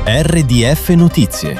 RDF Notizie.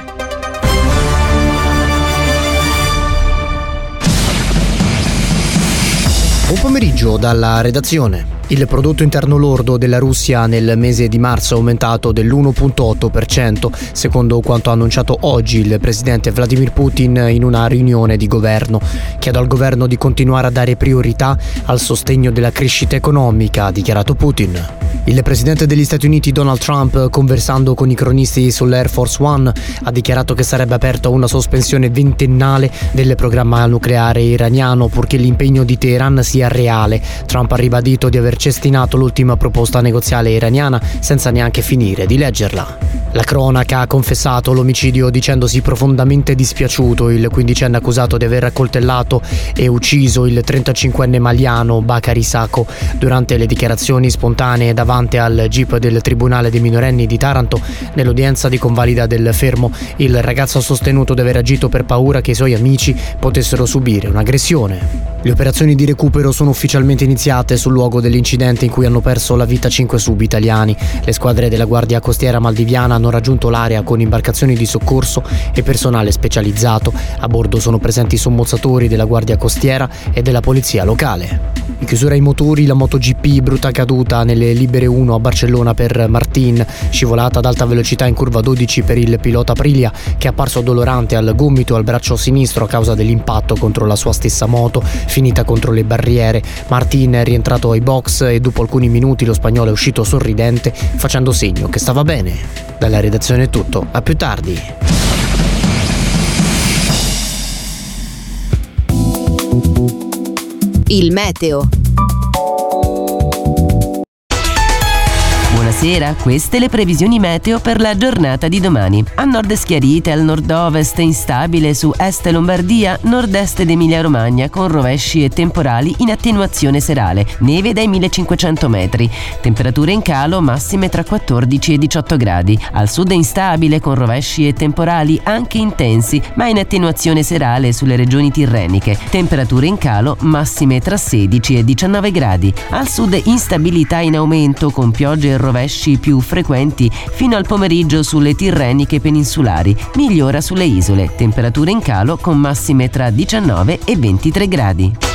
Buon pomeriggio dalla redazione. Il prodotto interno lordo della Russia nel mese di marzo è aumentato dell'1,8%, secondo quanto ha annunciato oggi il presidente Vladimir Putin in una riunione di governo. Chiedo al governo di continuare a dare priorità al sostegno della crescita economica, ha dichiarato Putin. Il presidente degli Stati Uniti Donald Trump, conversando con i cronisti sull'Air Force One, ha dichiarato che sarebbe aperto a una sospensione ventennale del programma nucleare iraniano purché l'impegno di Teheran sia reale. Trump ha ribadito di aver cestinato l'ultima proposta negoziale iraniana senza neanche finire di leggerla. La cronaca ha confessato l'omicidio dicendosi profondamente dispiaciuto. Il 15enne accusato di aver accoltellato e ucciso il 35enne maliano Bakary Sacco durante le dichiarazioni spontanee davanti al GIP del Tribunale dei minorenni di Taranto. Nell'udienza di convalida del fermo, il ragazzo ha sostenuto di aver agito per paura che i suoi amici potessero subire un'aggressione. Le operazioni di recupero sono ufficialmente iniziate sul luogo dell'incidente in cui hanno perso la vita 5 sub-italiani. Le squadre della Guardia Costiera Maldiviana hanno raggiunto l'area con imbarcazioni di soccorso e personale specializzato. A bordo sono presenti sommozzatori della Guardia Costiera e della polizia locale. In chiusura ai motori, la MotoGP, brutta caduta nelle Libere 1 a Barcellona per Martin, scivolata ad alta velocità in curva 12 per il pilota Aprilia, che è apparso dolorante al gomito e al braccio sinistro a causa dell'impatto contro la sua stessa moto, finita contro le barriere. Martin è rientrato ai box e dopo alcuni minuti lo spagnolo è uscito sorridente, facendo segno che stava bene. Dalla redazione è tutto, a più tardi. Il meteo. Buonasera, queste le previsioni meteo per la giornata di domani. A nord schiarite, al nord-ovest instabile su est Lombardia, nord-est ed Emilia-Romagna con rovesci e temporali in attenuazione serale, neve dai 1500 metri, temperature in calo massime tra 14 e 18 gradi. Al sud instabile con rovesci e temporali anche intensi, ma in attenuazione serale sulle regioni tirreniche, temperature in calo massime tra 16 e 19 gradi. Al sud instabilità in aumento con piogge e rovesci più frequenti fino al pomeriggio sulle tirreniche peninsulari, migliora sulle isole, temperature in calo con massime tra 19 e 23 gradi.